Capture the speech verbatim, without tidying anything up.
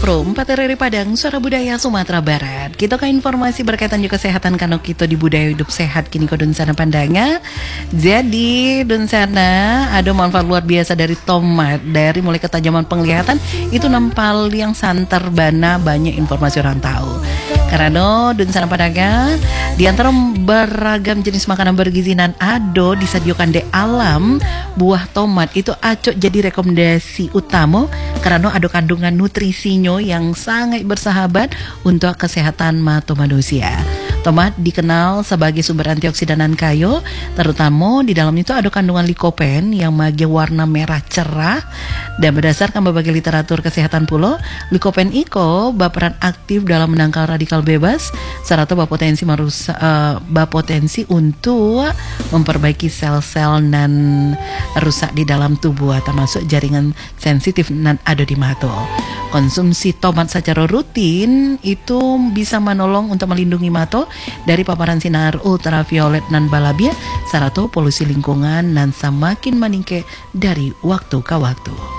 Pro empat R R I Padang, Suara Budaya Sumatera Barat. Kita ke informasi berkaitan juga kesehatan kanok kita di budaya hidup sehat kini ko dun sana pandanga. Jadi dun sana ada manfaat luar biasa dari tomat, dari mulai ketajaman penglihatan itu nampal yang santer bana banyak informasi orang tahu. Karena dun sana pandanga di antara beragam jenis makanan bergizi nan ado disajikan di alam, buah tomat itu acok jadi rekomendasi utama karena ada kandungan nutrisinya yang sangat bersahabat untuk kesehatan mata manusia. Tomat dikenal sebagai sumber antioksidanan kayo, terutama di dalam itu ada kandungan likopen yang magi warna merah cerah, dan berdasarkan berbagai literatur kesehatan pulo, likopen iko berperan aktif dalam menangkal radikal bebas serta berpotensi merusak, uh, berpotensi untuk memperbaiki sel-sel nan rusak di dalam tubuh, termasuk jaringan sensitif nan ada di mata. Konsumsi tomat secara rutin itu bisa menolong untuk melindungi mata dari paparan sinar ultraviolet nan balabia serta polusi lingkungan nan semakin meningkat dari waktu ke waktu.